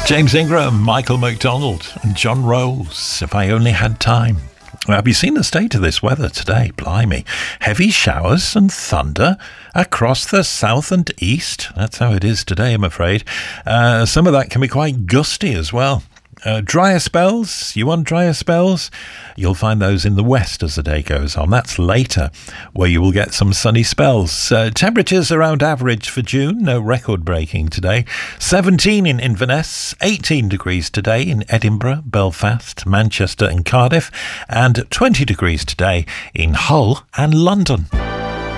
James Ingram, Michael McDonald and John Rolls, If I Only Had Time. Well, have you seen the state of this weather today? Blimey. Heavy showers and thunder across the south and east. That's how it is today, I'm afraid. Some of that can be quite gusty as well. Drier spells. You want drier spells? You'll find those in the west as the day goes on. That's later, where you will get some sunny spells. Temperatures around average for June. No record breaking today. 17 in Inverness, 18 degrees today in Edinburgh, Belfast, Manchester and Cardiff, and 20 degrees today in Hull and London.